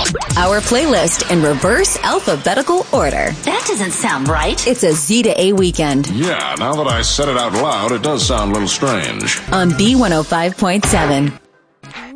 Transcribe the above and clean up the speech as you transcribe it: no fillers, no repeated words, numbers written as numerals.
Our playlist in reverse alphabetical order. That doesn't sound right. It's a Z to A weekend. Yeah, now that I said it out loud, it does sound a little strange. On B105.7.